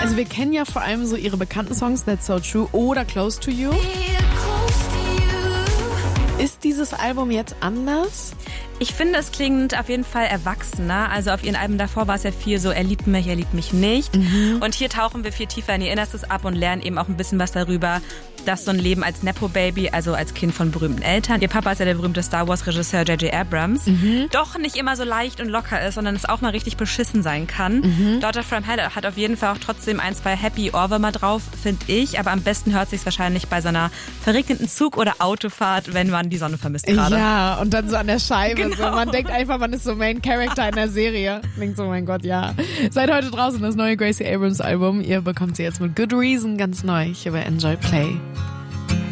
Also wir kennen ja vor allem so ihre bekannten Songs, That's So True oder Close to You. Ist dieses Album jetzt anders? Ich finde, es klingt auf jeden Fall erwachsener. Also auf ihren Alben davor war es ja viel so, er liebt mich nicht. Und hier tauchen wir viel tiefer in ihr Innerstes ab und lernen eben auch ein bisschen was darüber, dass so ein Leben als Nepo-Baby, also als Kind von berühmten Eltern, ihr Papa ist ja der berühmte Star Wars-Regisseur J.J. Abrams, doch nicht immer so leicht und locker ist, sondern es auch mal richtig beschissen sein kann. Daughter from Hell hat auf jeden Fall auch trotzdem 1, 2 Happy Ohrwürmer drauf, finde ich. Aber am besten hört sich's wahrscheinlich bei so einer verregneten Zug- oder Autofahrt, wenn man die Sonne vermisst gerade. Ja, und dann so an der Scheibe. Genau. So. Man denkt einfach, man ist so Main Character in der Serie. Denkt so, mein Gott, ja. Seit heute draußen das neue Gracie Abrams Album. Ihr bekommt sie jetzt mit Good Reason ganz neu hier bei Enjoy Play.